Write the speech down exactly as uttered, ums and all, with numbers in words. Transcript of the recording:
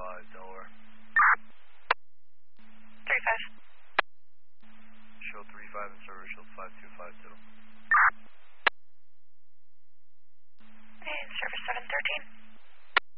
five, Delaware. three five. Shield three five and service shield five two five two.